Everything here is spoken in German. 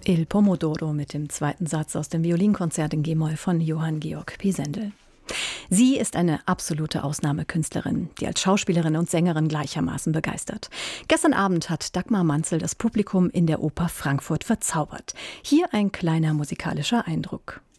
Il Pomodoro mit dem zweiten Satz aus dem Violinkonzert in G-Moll von Johann Georg Pisendel. Sie ist eine absolute Ausnahmekünstlerin, die als Schauspielerin und Sängerin gleichermaßen begeistert. Gestern Abend hat Dagmar Manzel das Publikum in der Oper Frankfurt verzaubert. Hier ein kleiner musikalischer Eindruck.